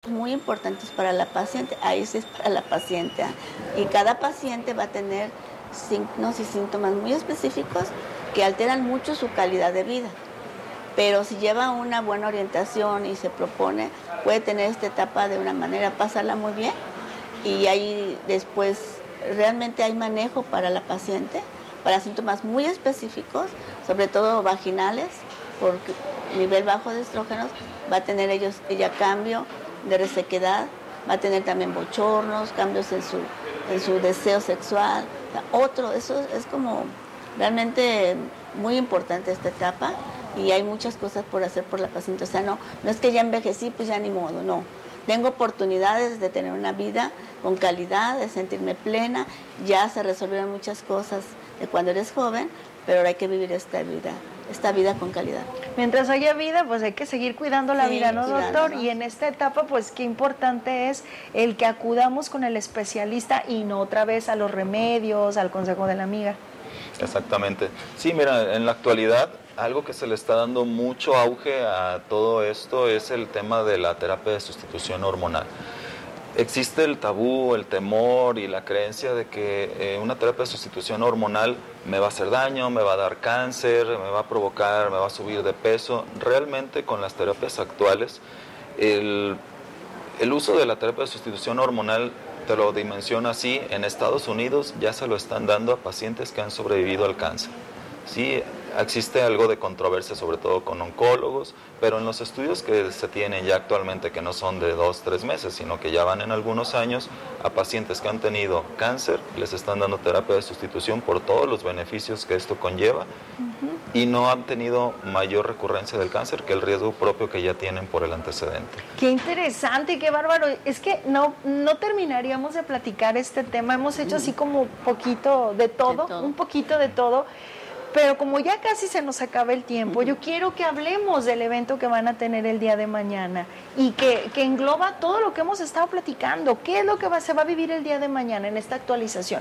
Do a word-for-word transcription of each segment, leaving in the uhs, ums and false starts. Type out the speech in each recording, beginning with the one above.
Muy importantes para la paciente, ahí sí es para la paciente, ¿eh? Y cada paciente va a tener signos y síntomas muy específicos que alteran mucho su calidad de vida. Pero si lleva una buena orientación y se propone, puede tener esta etapa de una manera, pasarla muy bien, y ahí después realmente hay manejo para la paciente, para síntomas muy específicos, sobre todo vaginales, por nivel bajo de estrógenos, va a tener ellos, ella cambio de resequedad, va a tener también bochornos, cambios en su, en su deseo sexual, o sea, otro, eso es como realmente muy importante esta etapa y hay muchas cosas por hacer por la paciente, o sea, no, no es que ya envejecí, pues ya ni modo, no. Tengo oportunidades de tener una vida con calidad, de sentirme plena, ya se resolvieron muchas cosas de cuando eres joven, pero ahora hay que vivir esta vida, esta vida con calidad. Mientras haya vida, pues hay que seguir cuidando la sí, vida, ¿no, doctor? ¿no? Y en esta etapa, pues qué importante es el que acudamos con el especialista y no otra vez a los remedios, al consejo de la amiga. Exactamente. Sí, mira, en la actualidad algo que se le está dando mucho auge a todo esto es el tema de la terapia de sustitución hormonal. Existe el tabú, el temor y la creencia de que eh, una terapia de sustitución hormonal me va a hacer daño, me va a dar cáncer, me va a provocar, me va a subir de peso. Realmente con las terapias actuales, el, el uso de la terapia de sustitución hormonal, te lo dimensiono así, en Estados Unidos ya se lo están dando a pacientes que han sobrevivido al cáncer. Sí, existe algo de controversia, sobre todo con oncólogos, pero en los estudios que se tienen ya actualmente, que no son de dos, tres meses, sino que ya van en algunos años, a pacientes que han tenido cáncer, les están dando terapia de sustitución por todos los beneficios que esto conlleva, uh-huh. y no han tenido mayor recurrencia del cáncer que el riesgo propio que ya tienen por el antecedente. Qué interesante, qué bárbaro. Es que no, no terminaríamos de platicar este tema, hemos hecho uh-huh. así como poquito de todo, de todo, un poquito de todo. Pero como ya casi se nos acaba el tiempo, yo quiero que hablemos del evento que van a tener el día de mañana y que, que engloba todo lo que hemos estado platicando. ¿Qué es lo que va, se va a vivir el día de mañana en esta actualización?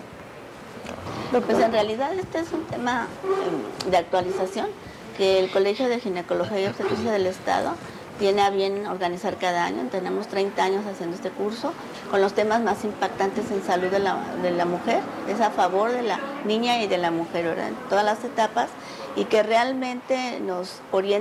Pues en realidad este es un tema de actualización que el Colegio de Ginecología y Obstetricia del Estado tiene a bien organizar cada año. Tenemos treinta años haciendo este curso con los temas más impactantes en salud de la, de la mujer. Es a favor de la niña y de la mujer, ¿verdad? En todas las etapas y que realmente nos orienta